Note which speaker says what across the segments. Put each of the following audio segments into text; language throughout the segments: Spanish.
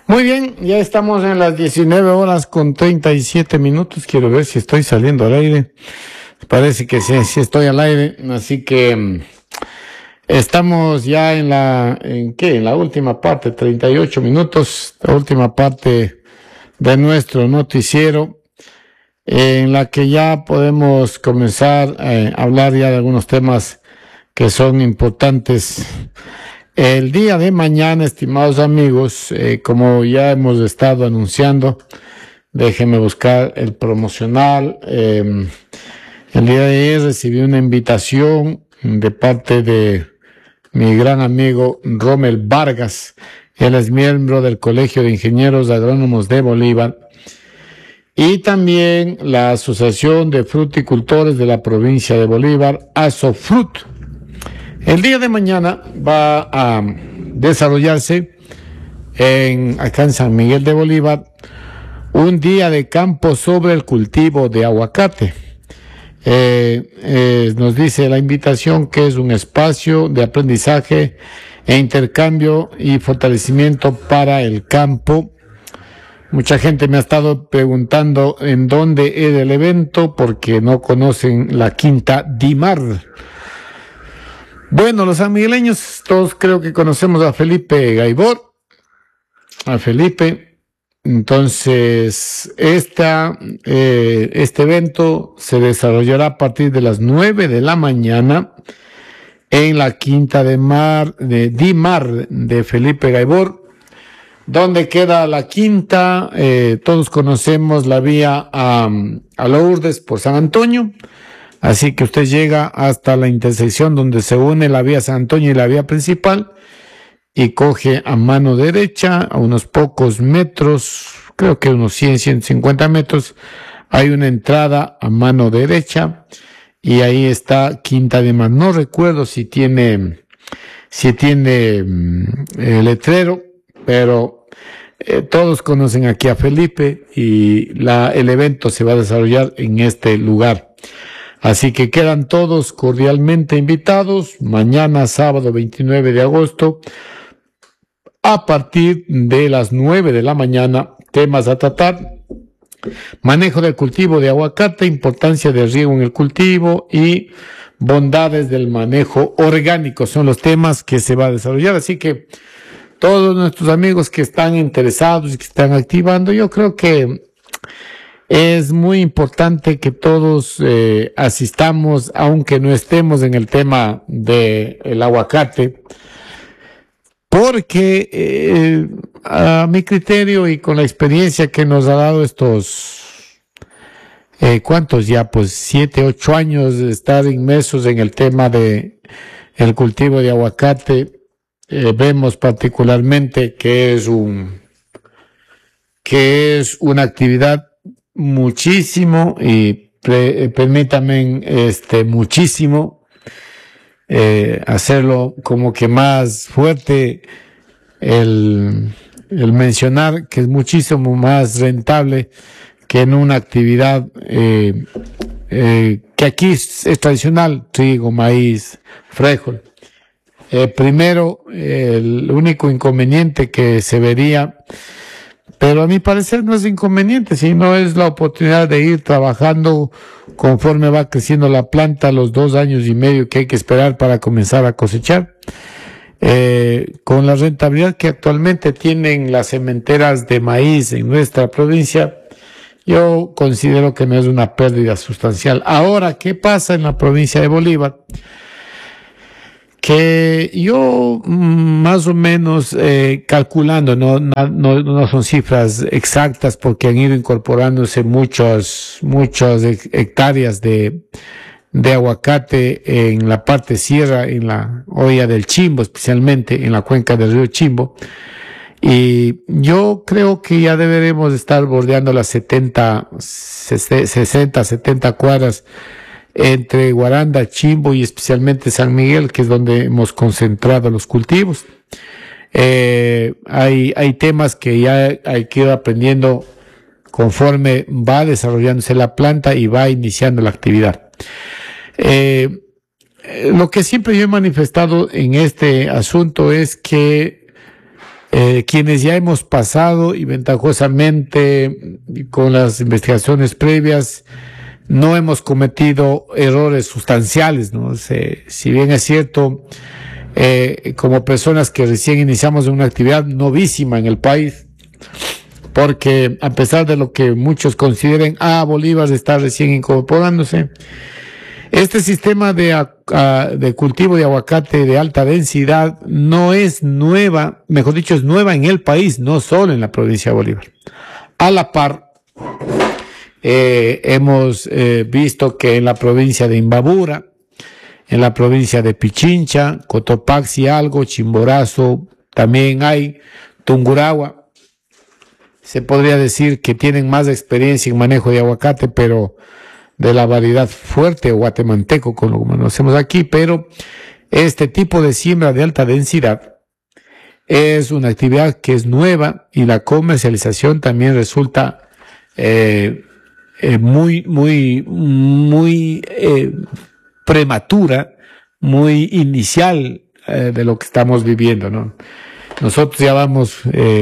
Speaker 1: Muy bien, ya estamos en las 19 horas con 37 minutos. Quiero ver si estoy saliendo al aire. Parece que sí estoy al aire. Así que estamos ya en la última parte, 38 minutos, la última parte de nuestro noticiero, en la que ya podemos comenzar a hablar ya de algunos temas que son importantes. El día de mañana, estimados amigos, como ya hemos estado anunciando, déjenme buscar el promocional. El día de ayer recibí una invitación de parte de mi gran amigo Rommel Vargas. Él es miembro del Colegio de Ingenieros Agrónomos de Bolívar y también la Asociación de Fruticultores de la provincia de Bolívar, ASOFRUT. El día de mañana va a desarrollarse acá en San Miguel de Bolívar un día de campo sobre el cultivo de aguacate. Nos dice la invitación que es un espacio de aprendizaje e intercambio y fortalecimiento para el campo. Mucha gente me ha estado preguntando en dónde es el evento porque no conocen la Quinta Dimar. Bueno, los sanmigueleños todos creo que conocemos a Felipe Gaibor, a Felipe. Entonces, este evento se desarrollará a partir de las 9 de la mañana en la Quinta Dimar de Felipe Gaibor. ¿Dónde queda la quinta? Todos conocemos la vía a Lourdes por San Antonio. Así que usted llega hasta la intersección donde se une la vía San Antonio y la vía principal y coge a mano derecha, a unos pocos metros, creo que unos 150 metros, hay una entrada a mano derecha y ahí está Quinta Dimar. No recuerdo si tiene letrero, pero todos conocen aquí a Felipe y el evento se va a desarrollar en este lugar. Así que quedan todos cordialmente invitados mañana sábado 29 de agosto a partir de las 9 de la mañana. Temas a tratar: manejo del cultivo de aguacate, importancia del riego en el cultivo y bondades del manejo orgánico son los temas que se va a desarrollar. Así que todos nuestros amigos que están interesados y que están activando, yo creo que es muy importante que todos asistamos, aunque no estemos en el tema del aguacate, porque a mi criterio y con la experiencia que nos ha dado estos, ¿cuántos ya? Pues 7, 8 años de estar inmersos en el tema de el cultivo de aguacate, vemos particularmente que es una actividad muchísimo y permítame muchísimo hacerlo como que más fuerte el mencionar que es muchísimo más rentable que en una actividad que aquí es tradicional: trigo, maíz, frijol. Primero, el único inconveniente que se vería, pero a mi parecer no es inconveniente, sino es la oportunidad de ir trabajando conforme va creciendo la planta, los 2 años y medio que hay que esperar para comenzar a cosechar. Con la rentabilidad que actualmente tienen las sementeras de maíz en nuestra provincia, yo considero que no es una pérdida sustancial. Ahora, ¿qué pasa en la provincia de Bolívar? Que yo más o menos calculando, no son cifras exactas porque han ido incorporándose muchas hectáreas de aguacate en la parte sierra, en la hoya del Chimbo, especialmente en la cuenca del río Chimbo. Y yo creo que ya deberemos estar bordeando las 60, 70 cuadras entre Guaranda, Chimbo y especialmente San Miguel, que es donde hemos concentrado los cultivos. Hay temas que ya hay que ir aprendiendo conforme va desarrollándose la planta y va iniciando la actividad. Lo que siempre yo he manifestado en este asunto es que quienes ya hemos pasado y ventajosamente con las investigaciones previas no hemos cometido errores sustanciales, ¿no? Si bien es cierto, como personas que recién iniciamos una actividad novísima en el país, porque a pesar de lo que muchos consideren, Bolívar está recién incorporándose, este sistema de cultivo de aguacate de alta densidad no es nueva, mejor dicho, es nueva en el país, no solo en la provincia de Bolívar. A la par, hemos visto que en la provincia de Imbabura, en la provincia de Pichincha, Cotopaxi algo, Chimborazo, también hay, Tungurahua, se podría decir que tienen más experiencia en manejo de aguacate, pero de la variedad fuerte o guatemalteco, como lo conocemos aquí, pero este tipo de siembra de alta densidad es una actividad que es nueva y la comercialización también resulta muy prematura, muy inicial de lo que estamos viviendo, ¿no? Nosotros ya vamos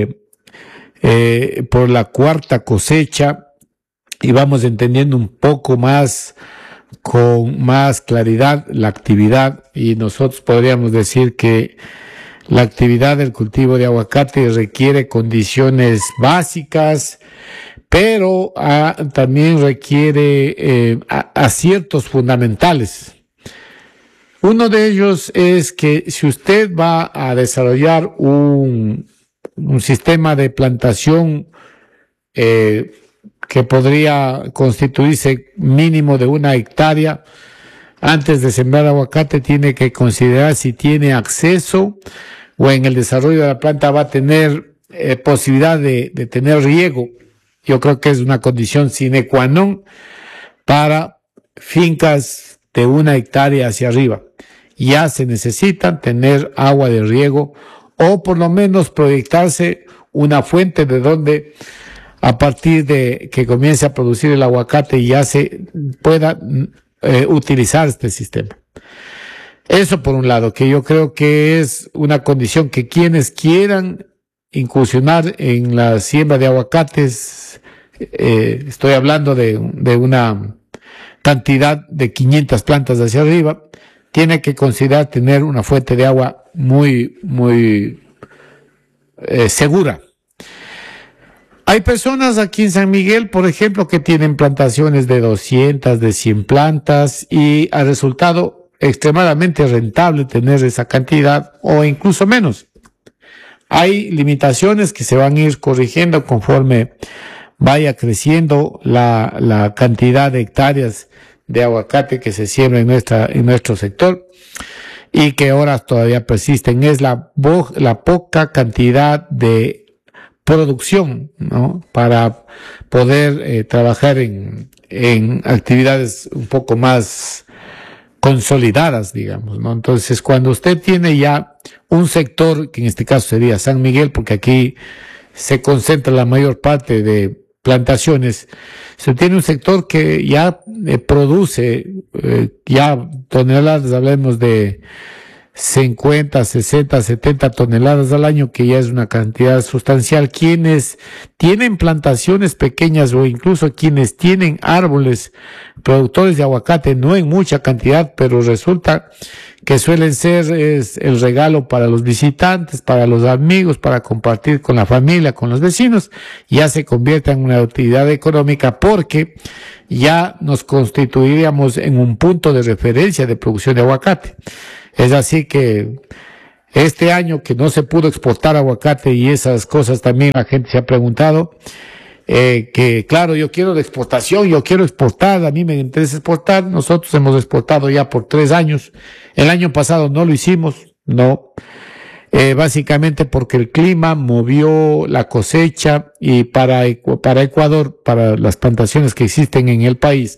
Speaker 1: por la cuarta cosecha y vamos entendiendo un poco más, con más claridad la actividad, y nosotros podríamos decir que la actividad del cultivo de aguacate requiere condiciones básicas, pero también requiere aciertos fundamentales. Uno de ellos es que si usted va a desarrollar un sistema de plantación que podría constituirse mínimo de 1 hectárea, antes de sembrar aguacate tiene que considerar si tiene acceso o en el desarrollo de la planta va a tener posibilidad de tener riego. Yo creo que es una condición sine qua non para fincas de 1 hectárea hacia arriba. Ya se necesita tener agua de riego o por lo menos proyectarse una fuente de donde a partir de que comience a producir el aguacate ya se pueda utilizar este sistema. Eso por un lado, que yo creo que es una condición que quienes quieran incursionar en la siembra de aguacates, estoy hablando de una cantidad de 500 plantas hacia arriba, tiene que considerar tener una fuente de agua muy segura. Hay personas aquí en San Miguel, por ejemplo, que tienen plantaciones de 200, de 100 plantas y ha resultado extremadamente rentable tener esa cantidad o incluso menos. Hay limitaciones que se van a ir corrigiendo conforme vaya creciendo la cantidad de hectáreas de aguacate que se siembra en nuestro sector y que ahora todavía persisten. Es la poca cantidad de producción, ¿no? Para poder trabajar en actividades un poco más consolidadas, digamos, ¿no? Entonces, cuando usted tiene ya un sector, que en este caso sería San Miguel, porque aquí se concentra la mayor parte de plantaciones, se tiene un sector que ya produce ya toneladas, hablemos de 50, 60, 70 toneladas al año, que ya es una cantidad sustancial. Quienes tienen plantaciones pequeñas o incluso quienes tienen árboles productores de aguacate, no en mucha cantidad, pero resulta que suelen ser el regalo para los visitantes, para los amigos, para compartir con la familia, con los vecinos, ya se convierte en una actividad económica porque ya nos constituiríamos en un punto de referencia de producción de aguacate. Es así que este año que no se pudo exportar aguacate y esas cosas también la gente se ha preguntado, que claro, yo quiero de exportación, yo quiero exportar, a mí me interesa exportar. Nosotros hemos exportado ya por 3 años. El año pasado no lo hicimos, no, básicamente porque el clima movió la cosecha y para Ecuador, para las plantaciones que existen en el país,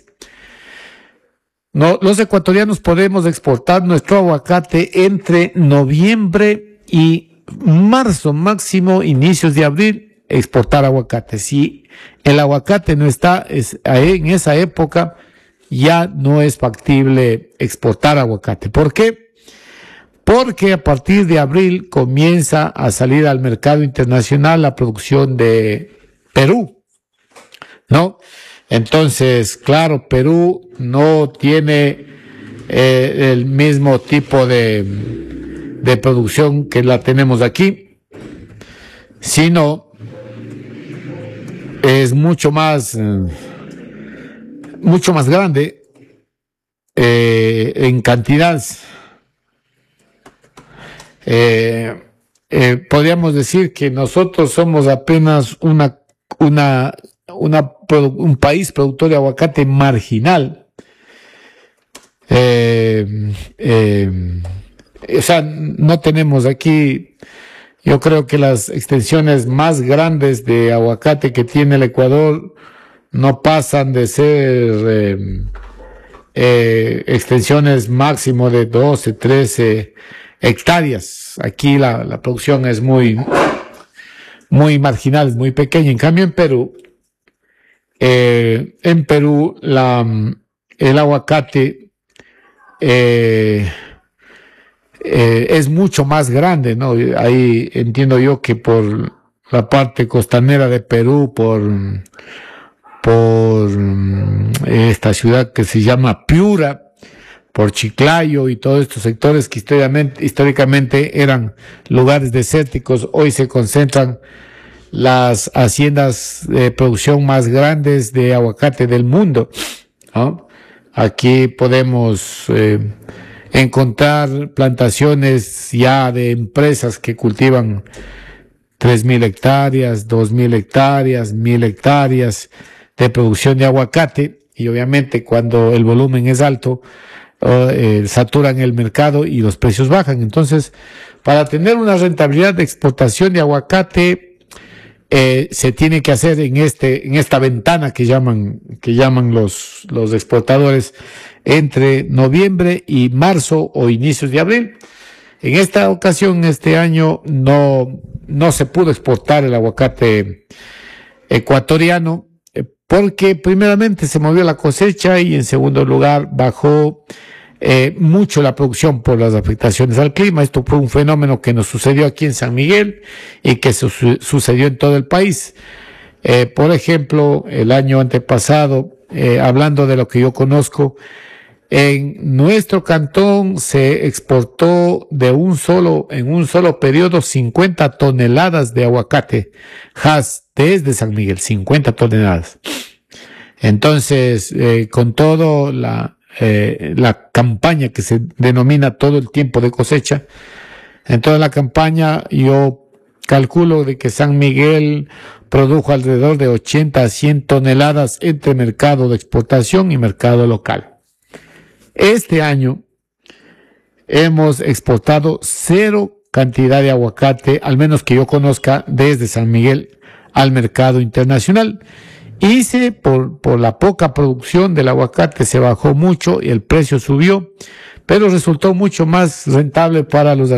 Speaker 1: no, los ecuatorianos podemos exportar nuestro aguacate entre noviembre y marzo, máximo inicios de abril, exportar aguacate. Si el aguacate no está en esa época, ya no es factible exportar aguacate. ¿Por qué? porque a partir de abril comienza a salir al mercado internacional la producción de Perú, ¿no? Entonces, claro, Perú no tiene el mismo tipo de producción que la tenemos aquí, sino es mucho más grande en cantidades. Podríamos decir que nosotros somos apenas un país productor de aguacate marginal. O sea, no tenemos aquí, yo creo que las extensiones más grandes de aguacate que tiene el Ecuador no pasan de ser extensiones máximo de 12, 13 hectáreas. Aquí la producción es muy marginal, es muy pequeña. En cambio, en Perú el aguacate es mucho más grande, ¿no? Ahí entiendo yo que por la parte costanera de Perú, por esta ciudad que se llama Piura, por Chiclayo y todos estos sectores que históricamente eran lugares desérticos, hoy se concentran las haciendas de producción más grandes de aguacate del mundo, ¿no? Aquí podemos encontrar plantaciones ya de empresas que cultivan 3.000 hectáreas, 2.000 hectáreas, 1.000 hectáreas de producción de aguacate, y obviamente cuando el volumen es alto, saturan el mercado y los precios bajan. Entonces, para tener una rentabilidad de exportación de aguacate, se tiene que hacer en esta ventana que llaman los exportadores entre noviembre y marzo o inicios de abril. En esta ocasión, este año, no se pudo exportar el aguacate ecuatoriano, porque primeramente se movió la cosecha y en segundo lugar bajó mucho la producción por las afectaciones al clima. Esto fue un fenómeno que nos sucedió aquí en San Miguel y que sucedió en todo el país. Por ejemplo, el año antepasado, hablando de lo que yo conozco, en nuestro cantón se exportó en un solo periodo 50 toneladas de aguacate Hass desde San Miguel, 50 toneladas. Entonces, con todo la campaña que se denomina todo el tiempo de cosecha, en toda la campaña yo calculo de que San Miguel produjo alrededor de 80 a 100 toneladas entre mercado de exportación y mercado local. Este año hemos exportado cero cantidad de aguacate, al menos que yo conozca, desde San Miguel al mercado internacional. Por la poca producción del aguacate se bajó mucho y el precio subió, pero resultó mucho más rentable para los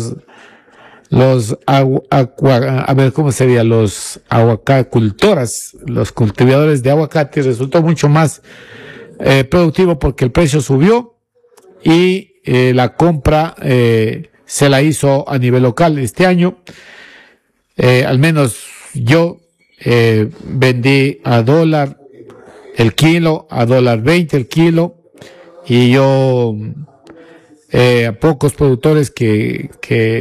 Speaker 1: aguacacultoras, los cultivadores de aguacate. Resultó mucho más productivo porque el precio subió y la compra se la hizo a nivel local. Este año, al menos yo vendí a $1 el kilo, a $1.20 el kilo, y yo a pocos productores que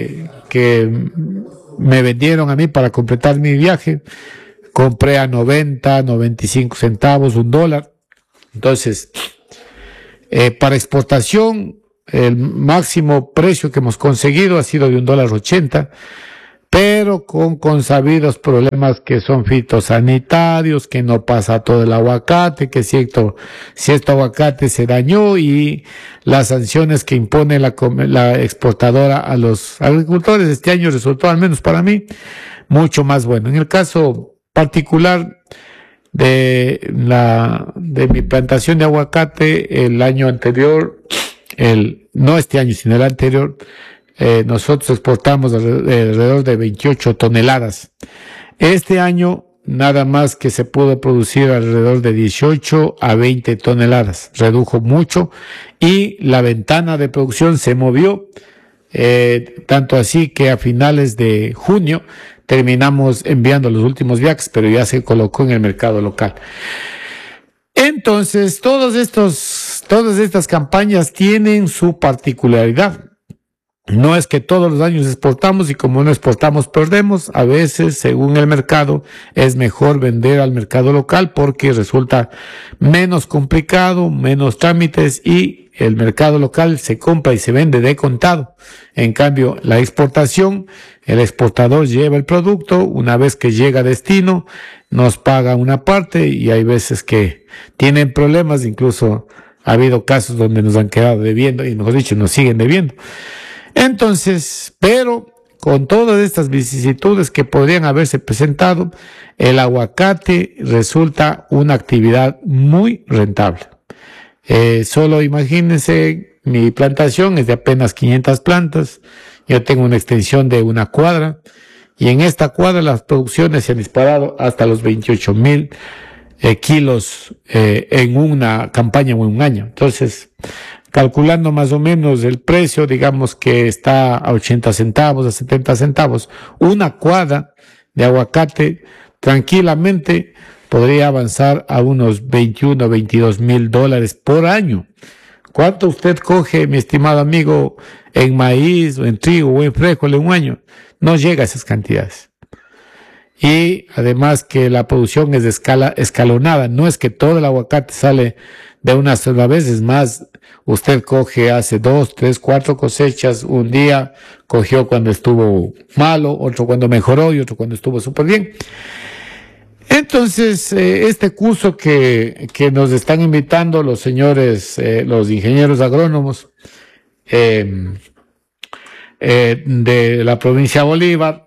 Speaker 1: me vendieron a mí para completar mi viaje, compré a 90, 95 centavos, $1. Entonces, para exportación, el máximo precio que hemos conseguido ha sido de $1.80, pero con sabidos problemas que son fitosanitarios, que no pasa todo el aguacate, que si este aguacate se dañó, y las sanciones que impone la exportadora a los agricultores. Este año resultó, al menos para mí, mucho más bueno. En el caso particular de mi plantación de aguacate, el año anterior, no este año, sino el anterior, nosotros exportamos alrededor de 28 toneladas. Este año nada más que se pudo producir alrededor de 18 a 20 toneladas. Redujo mucho y la ventana de producción se movió tanto así que a finales de junio terminamos enviando los últimos viajes, pero ya se colocó en el mercado local. Entonces, todas estas campañas tienen su particularidad. No es que todos los años exportamos y como no exportamos perdemos. A veces, según el mercado, es mejor vender al mercado local porque resulta menos complicado, menos trámites y el mercado local se compra y se vende de contado. En cambio, la exportación, el exportador lleva el producto, una vez que llega a destino, nos paga una parte y hay veces que tienen problemas, incluso ha habido casos donde nos han quedado debiendo y mejor dicho, nos siguen debiendo. Entonces, pero con todas estas vicisitudes que podrían haberse presentado, el aguacate resulta una actividad muy rentable. Solo imagínense, mi plantación es de apenas 500 plantas, yo tengo una extensión de una cuadra y en esta cuadra las producciones se han disparado hasta los 28,000 kilos en una campaña o en un año. Entonces, calculando más o menos el precio, digamos que está a 80 centavos, a 70 centavos, una cuadra de aguacate tranquilamente podría avanzar a unos 21 o 22 mil dólares por año. ¿Cuánto usted coge, mi estimado amigo, en maíz o en trigo o en frijol en un año? No llega a esas cantidades. Y además que la producción es de escala escalonada, no es que todo el aguacate sale de una sola vez, es más, usted coge, hace 2, 3, 4 cosechas, un día cogió cuando estuvo malo, otro cuando mejoró y otro cuando estuvo súper bien. Entonces, este curso que nos están invitando los señores, los ingenieros agrónomos de la provincia de Bolívar,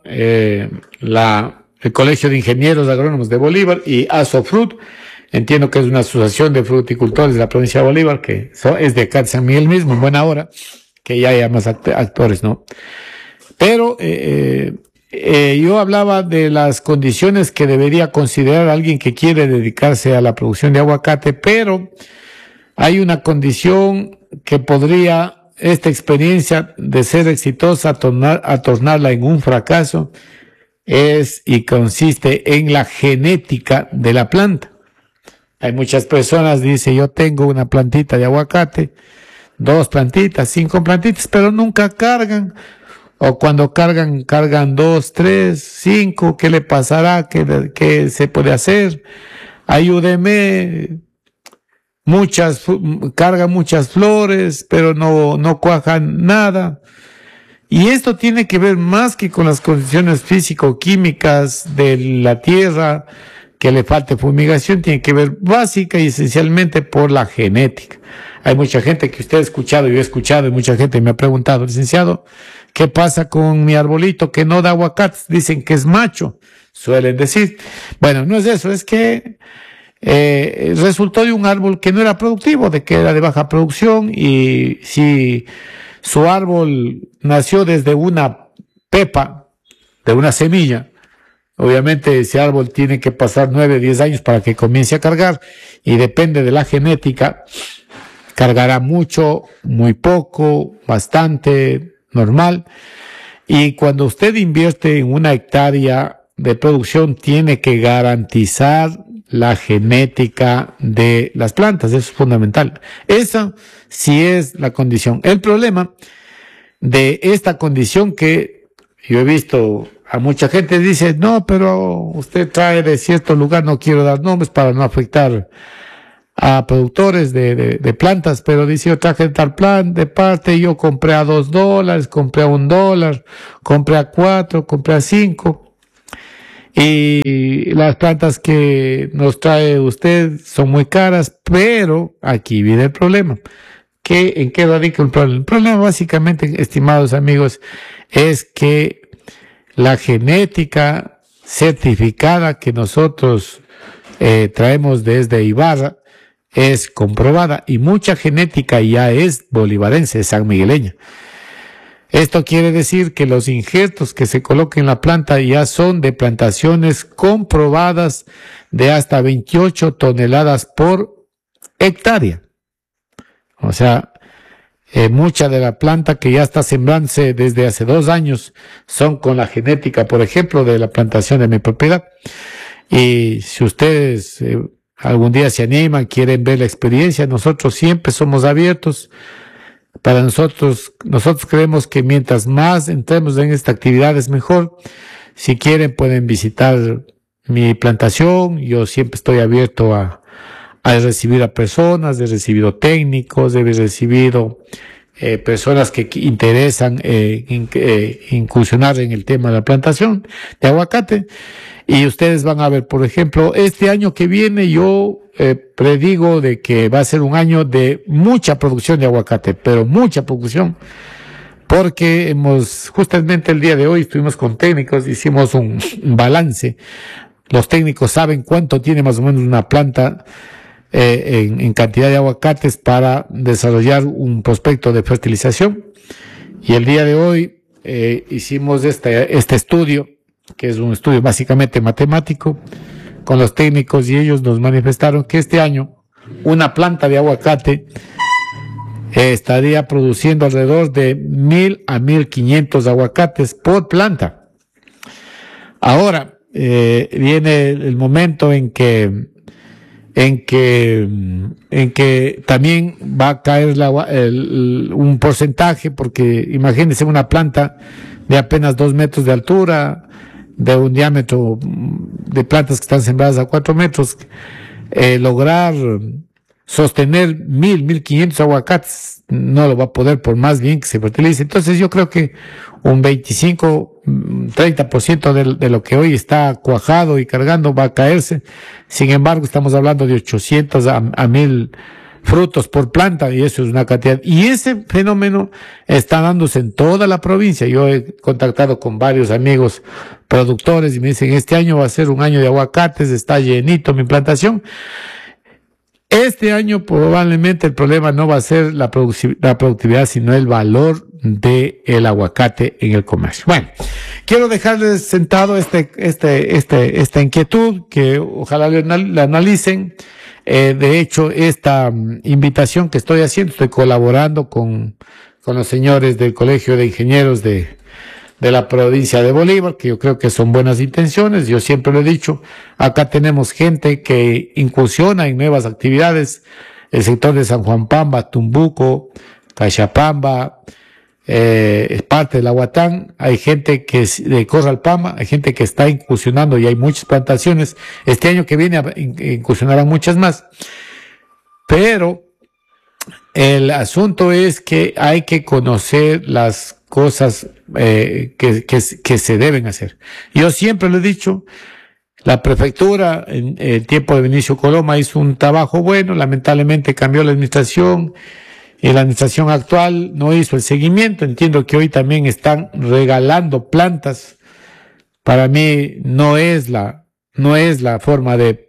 Speaker 1: el Colegio de Ingenieros Agrónomos de Bolívar y Asofrut, entiendo que es una asociación de fruticultores de la provincia de Bolívar, que es de acá de San Miguel mismo, en buena hora, que ya hay más actores, ¿no? Pero yo hablaba de las condiciones que debería considerar alguien que quiere dedicarse a la producción de aguacate, pero hay una condición que podría esta experiencia de ser exitosa tornarla en un fracaso, es y consiste en la genética de la planta. Hay muchas personas, dice, yo tengo una plantita de aguacate, 2 plantitas, 5 plantitas, pero nunca cargan. O cuando cargan 2, 3, 5, ¿qué le pasará? ¿Qué se puede hacer? Ayúdeme. Cargan muchas flores, pero no cuajan nada. Y esto tiene que ver más que con las condiciones físico-químicas de la tierra, que le falte fumigación, tiene que ver básica y esencialmente por la genética. Hay mucha gente que usted ha escuchado, yo he escuchado, y mucha gente me ha preguntado, licenciado, ¿qué pasa con mi arbolito que no da aguacates? Dicen que es macho, suelen decir. Bueno, no es eso, es que resultó de un árbol que no era productivo, de que era de baja producción, y si su árbol nació desde una pepa, de una semilla, obviamente ese árbol tiene que pasar 9, 10 años para que comience a cargar y depende de la genética, cargará mucho, muy poco, bastante, normal. Y cuando usted invierte en una hectárea de producción tiene que garantizar la genética de las plantas, eso es fundamental. Esa sí es la condición. El problema de esta condición que yo he visto a mucha gente dice, no, pero usted trae de cierto lugar, no quiero dar nombres para no afectar a productores de plantas, pero dice, yo traje tal plan de parte, yo compré a $2, compré a $1, compré a 4, compré a 5, y las plantas que nos trae usted son muy caras, pero aquí viene el problema. ¿En qué radica el problema? El problema básicamente, estimados amigos, es que la genética certificada que nosotros traemos desde Ibarra es comprobada y mucha genética ya es bolivarense, es sanmigueleña. Esto quiere decir que los injertos que se colocan en la planta ya son de plantaciones comprobadas de hasta 28 toneladas por hectárea. O sea, Mucha de la planta que ya está sembrándose desde hace 2 años son con la genética, por ejemplo, de la plantación de mi propiedad. Y si ustedes algún día se animan, quieren ver la experiencia, nosotros siempre somos abiertos. Para nosotros creemos que mientras más entremos en esta actividad es mejor. Si quieren pueden visitar mi plantación. Yo siempre estoy abierto a recibir a personas, he recibido técnicos, he recibido personas que interesan incursionar en el tema de la plantación de aguacate. Y ustedes van a ver, por ejemplo, este año que viene yo predigo de que va a ser un año de mucha producción de aguacate, pero mucha producción, porque justamente el día de hoy estuvimos con técnicos, hicimos un balance. Los técnicos saben cuánto tiene más o menos una planta en cantidad de aguacates para desarrollar un prospecto de fertilización. Y el día de hoy hicimos este estudio, que es un estudio básicamente matemático, con los técnicos, y ellos nos manifestaron que este año una planta de aguacate estaría produciendo alrededor de 1,000 a 1,500 aguacates por planta. Ahora viene el momento en que también va a caer un porcentaje, porque imagínense una planta de apenas 2 metros de altura, de un diámetro de plantas que están sembradas a 4 metros, lograr sostener 1,500 aguacates no lo va a poder, por más bien que se fertilice. Entonces yo creo que un 25-30% de lo que hoy está cuajado y cargando va a caerse. Sin embargo, estamos hablando de 800 a 1,000 frutos por planta, y eso es una cantidad. Y ese fenómeno está dándose en toda la provincia. Yo he contactado con varios amigos productores y me dicen, este año va a ser un año de aguacates, está llenito mi plantación. Este año probablemente el problema no va a ser la productividad, sino el valor del aguacate en el comercio. Bueno, quiero dejarles sentado esta inquietud, que ojalá la analicen. De hecho, esta invitación que estoy haciendo, estoy colaborando con los señores del Colegio de Ingenieros de la provincia de Bolívar, que yo creo que son buenas intenciones. Yo siempre lo he dicho, acá tenemos gente que incursiona en nuevas actividades, el sector de San Juan Pamba, Tumbuco, Cachapamba, es parte del Aguatán. Hay gente que es de Corralpama, hay gente que está incursionando y hay muchas plantaciones. Este año que viene incursionarán muchas más. Pero el asunto es que hay que conocer las cosas que se deben hacer. Yo siempre lo he dicho, la prefectura en el tiempo de Vinicio Coloma hizo un trabajo bueno, lamentablemente cambió la administración y la administración actual no hizo el seguimiento. Entiendo que hoy también están regalando plantas. Para mí no es la forma de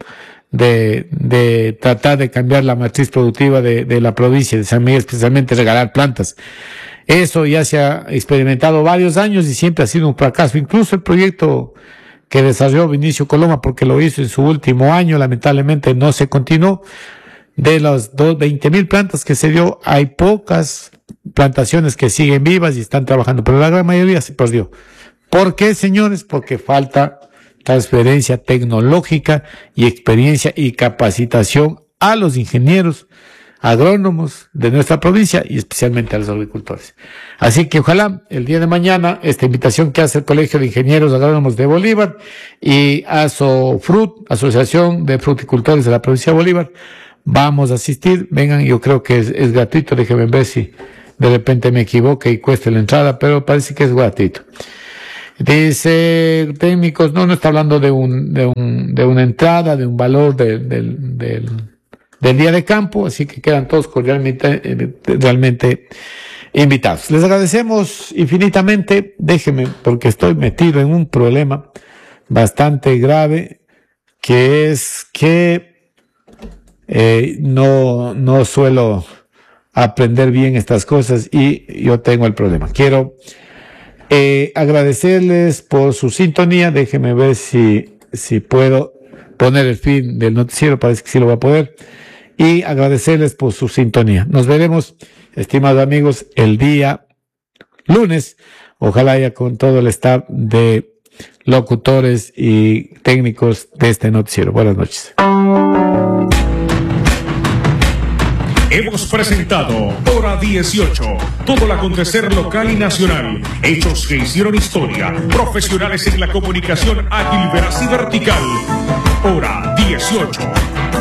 Speaker 1: tratar de cambiar la matriz productiva de la provincia de San Miguel, especialmente regalar plantas. Eso ya se ha experimentado varios años y siempre ha sido un fracaso. Incluso el proyecto que desarrolló Vinicio Coloma, porque lo hizo en su último año, lamentablemente no se continuó. De las 20,000 plantas que se dio, hay pocas plantaciones que siguen vivas y están trabajando, pero la gran mayoría se perdió. ¿Por qué, señores? Porque falta transferencia tecnológica y experiencia y capacitación a los ingenieros agrónomos de nuestra provincia y especialmente a los agricultores. Así que ojalá el día de mañana esta invitación que hace el Colegio de Ingenieros Agrónomos de Bolívar y ASOFRUT, Asociación de Fruticultores de la provincia de Bolívar, vamos a asistir. Vengan, yo creo que es gratuito. Déjenme ver si de repente me equivoco y cueste la entrada, pero parece que es gratuito. Dice técnicos, no está hablando de una entrada, de un valor del día de campo, así que quedan todos cordialmente, realmente invitados. Les agradecemos infinitamente. Déjenme, porque estoy metido en un problema bastante grave, que es que no suelo aprender bien estas cosas y yo tengo el problema. Quiero agradecerles por su sintonía. Déjenme ver si puedo poner el fin del noticiero. Parece que sí lo voy a poder. y agradecerles por su sintonía. Nos veremos, estimados amigos, el día lunes. Ojalá ya con todo el staff de locutores y técnicos de este noticiero. Buenas noches.
Speaker 2: Hemos presentado Hora 18, todo el acontecer local y nacional, hechos que hicieron historia, profesionales en la comunicación ágil, veraz y vertical. Hora 18.